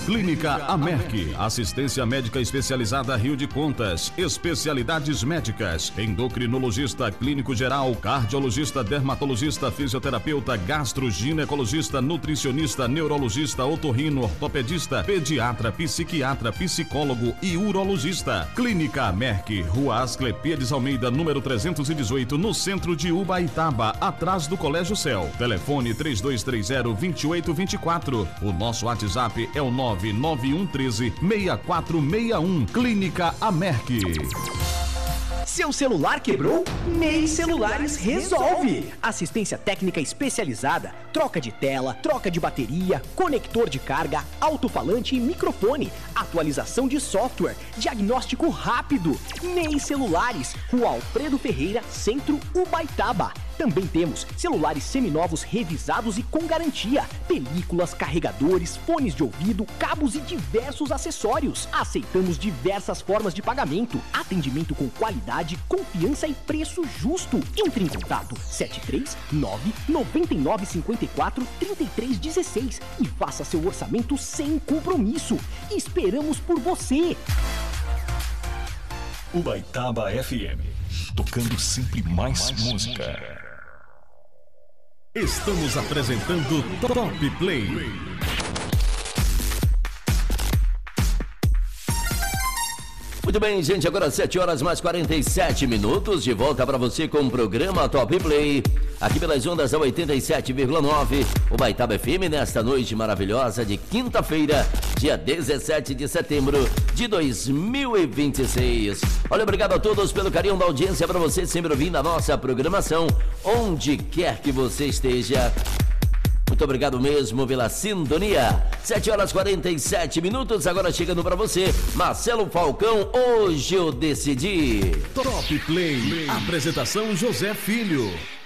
Clínica Amerc, assistência médica especializada Rio de Contas, especialidades médicas, endocrinologista, clínico geral, cardiologista, dermatologista, fisioterapeuta, gastroginecologista, nutricionista, neurologista, otorrino, ortopedista, pediatra, psiquiatra, psicólogo e urologista. Clínica Amerc, Rua Asclepiades Almeida, número 318, no centro de Ubaitaba, atrás do Colégio Céu. Telefone 3230-2824. O nosso WhatsApp é o 99113-6461. Clínica Amerc. Seu celular quebrou? MEI Celulares resolve! Assistência técnica especializada, troca de tela, troca de bateria, conector de carga, alto-falante e microfone, atualização de software, diagnóstico rápido. MEI Celulares, Rua Alfredo Ferreira, Centro, Ubaitaba. Também temos celulares seminovos revisados e com garantia, películas, carregadores, fones de ouvido, cabos e diversos acessórios. Aceitamos diversas formas de pagamento, atendimento com qualidade, confiança e preço justo. Entre em contato 739-9954-3316 e faça seu orçamento sem compromisso. Esperamos por você! Ubaitaba FM, tocando sempre mais música. Estamos apresentando Top Play. Muito bem, gente, agora 7 horas mais 47 minutos, de volta para você com o programa Top Play, aqui pelas ondas da 87,9, Ubaitaba FM, nesta noite maravilhosa de quinta-feira, dia 17 de setembro de 2026. Olha, obrigado a todos pelo carinho da audiência, para você sempre ouvindo a nossa programação, onde quer que você esteja. Muito obrigado mesmo pela sintonia. 7 horas 47 minutos, agora chegando para você, Marcelo Falcão, hoje eu decidi. Top Play. Apresentação José Filho.